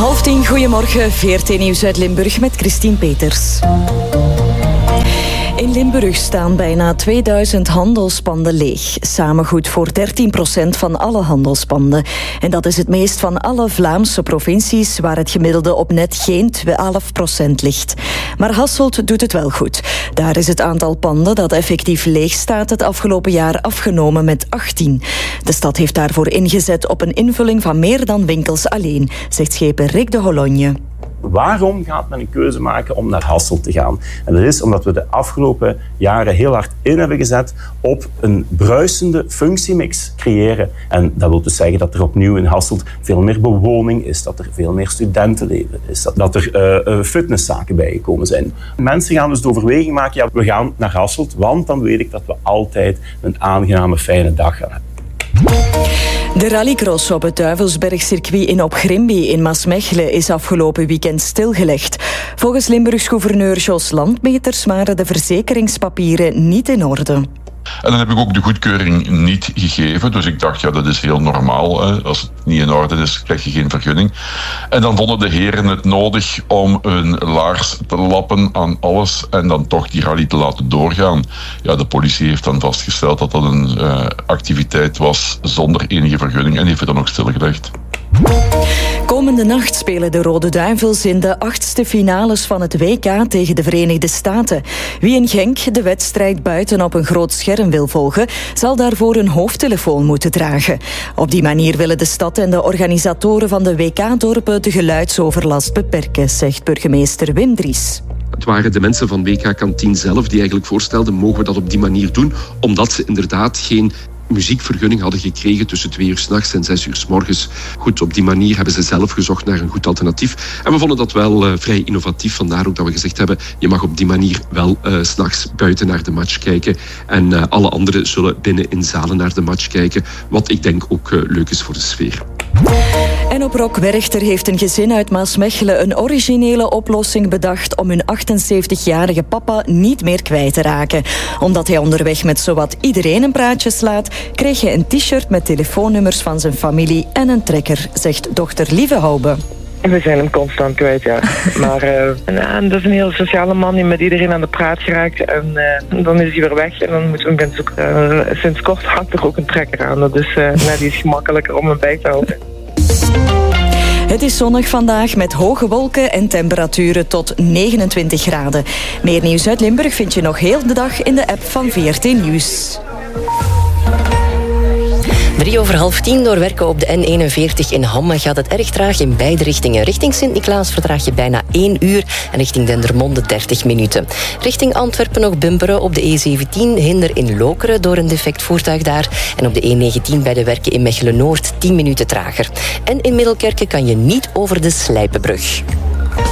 9:30, goedemorgen. VRT Nieuws uit Limburg met Christine Peters. In Limburg staan bijna 2000 handelspanden leeg. Samen goed voor 13% van alle handelspanden. En dat is het meest van alle Vlaamse provincies, waar het gemiddelde op net geen 12% ligt. Maar Hasselt doet het wel goed. Daar is het aantal panden dat effectief leeg staat het afgelopen jaar afgenomen met 18. De stad heeft daarvoor ingezet op een invulling van meer dan winkels alleen, zegt schepen Rick de Hologne. Waarom gaat men een keuze maken om naar Hasselt te gaan? En dat is omdat we de afgelopen jaren heel hard in hebben gezet op een bruisende functiemix creëren. En dat wil dus zeggen dat er opnieuw in Hasselt veel meer bewoning is, dat er veel meer studentenleven is, dat er fitnesszaken bijgekomen zijn. Mensen gaan dus de overweging maken, ja, we gaan naar Hasselt, want dan weet ik dat we altijd een aangename, fijne dag gaan hebben. De rallycross op het Duivelsbergcircuit in Opgrimby in Maasmechelen is afgelopen weekend stilgelegd. Volgens Limburgs gouverneur Jos Landmeters waren de verzekeringspapieren niet in orde. En dan heb ik ook de goedkeuring niet gegeven. Dus ik dacht, ja, dat is heel normaal. Hè. Als het niet in orde is, krijg je geen vergunning. En dan vonden de heren het nodig om een laars te lappen aan alles en dan toch die rally te laten doorgaan. Ja, de politie heeft dan vastgesteld dat dat een activiteit was zonder enige vergunning en heeft het dan ook stilgelegd. Komende nacht spelen de Rode Duivels in de 8e finales van het WK tegen de Verenigde Staten. Wie in Genk de wedstrijd buiten op een groot scherm wil volgen, zal daarvoor een hoofdtelefoon moeten dragen. Op die manier willen de stad en de organisatoren van de WK-dorpen de geluidsoverlast beperken, zegt burgemeester Wim Dries. Het waren de mensen van WK Kantien zelf die eigenlijk voorstelden, mogen we dat op die manier doen, omdat ze inderdaad geen muziekvergunning hadden gekregen tussen 2 uur 's nachts en 6 uur 's morgens. Goed, op die manier hebben ze zelf gezocht naar een goed alternatief. En we vonden dat wel vrij innovatief. Vandaar ook dat we gezegd hebben, je mag op die manier wel 's nachts buiten naar de match kijken. En alle anderen zullen binnen in zalen naar de match kijken. Wat ik denk ook leuk is voor de sfeer. En op Rockwerchter heeft een gezin uit Maasmechelen een originele oplossing bedacht om hun 78-jarige papa niet meer kwijt te raken. Omdat hij onderweg met zowat iedereen een praatje slaat, kreeg hij een t-shirt met telefoonnummers van zijn familie en een trekker, zegt dochter Lieve Hoube. We zijn hem constant kwijt, ja. Maar dat is een heel sociale man die met iedereen aan de praat geraakt. En dan is hij weer weg en dan moeten we hem gaan zoeken. Sinds kort hangt er ook een trekker aan. Dat is die is gemakkelijker om hem bij te houden. Het is zonnig vandaag met hoge wolken en temperaturen tot 29 graden. Meer nieuws uit Limburg vind je nog heel de dag in de app van VRT Nieuws. 9:03. Door werken op de N41 in Hamme gaat het erg traag in beide richtingen. Richting Sint-Niklaas vertraag je bijna 1 uur en richting Dendermonde 30 minuten. Richting Antwerpen nog bumperen op de E17, hinder in Lokeren door een defect voertuig daar. En op de E19 bij de werken in Mechelen-Noord 10 minuten trager. En in Middelkerke kan je niet over de Slijpenbrug.